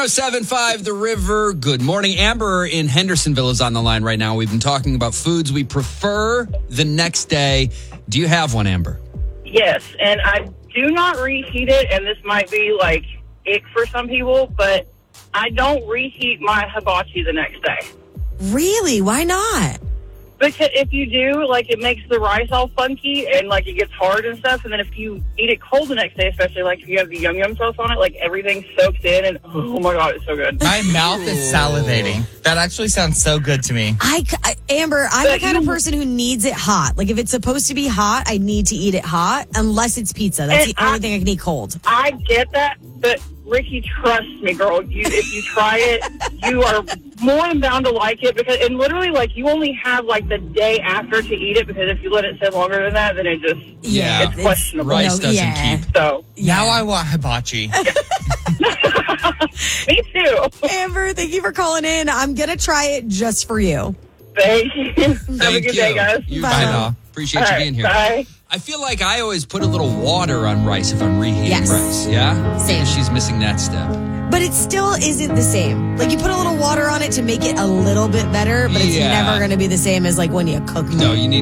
107.5 The River. Good morning. Amber in Hendersonville is on the line right now. We've been talking about foods we prefer the next day. Do you have one, Amber? Yes, and I do not reheat it, and this might be like ick for some people, but I don't reheat my hibachi the next day. Really? Why not? Because if you do, like, it makes the rice all funky and, like, it gets hard and stuff. And then if you eat it cold the next day, especially, like, if you have the yum yum sauce on it, like, everything soaks in. And, oh, my God, it's so good. My mouth is salivating. That actually sounds so good to me. Amber, I'm the kind of person who needs it hot. Like, if it's supposed to be hot, I need to eat it hot, unless it's pizza. That's the only thing I can eat cold. I get that, but Ricky, trust me, girl. If you try it, you are more than bound to like it. And literally, like, you only have, like, the day after to eat it, because if you let it sit longer than that, then it's questionable. Rice doesn't keep. So now I want hibachi. Me too. Amber, thank you for calling in. I'm going to try it just for you. Thank you. Have a good day, guys. Bye now. Appreciate you being here. Bye. I feel like I always put a little water on rice if I'm reheating rice. Yeah? Same. Because she's missing that step. But it still isn't the same. Like, you put a little water on it to make it a little bit better, but it's never going to be the same as, like, when you cook it. No, you need